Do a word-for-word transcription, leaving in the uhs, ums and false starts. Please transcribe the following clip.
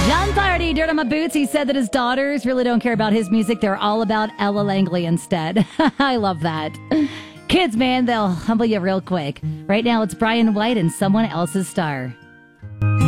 John Flaherty, Dirt on My Boots. He said that his daughters really don't care about his music. They're all about Ella Langley instead. I love that. Kids, man, they'll humble you real quick. Right now, it's Brian White and Someone Else's Star.